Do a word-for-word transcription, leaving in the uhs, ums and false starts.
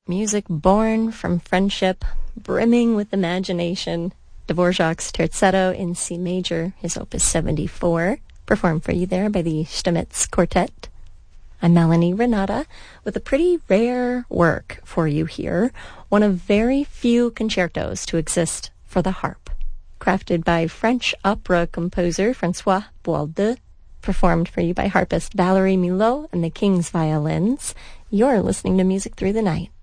Music born from friendship, brimming with imagination. Dvorak's Terzetto in C major, his opus seventy-four, performed for you there by the Stamitz Quartet. I'm Melanie Renata with a pretty rare work for you here, one of very few concertos to exist for the harp. Crafted by French opera composer François Boaldeux, performed for you by harpist Valerie Milot and the King's Violins. You're listening to Music Through the Night.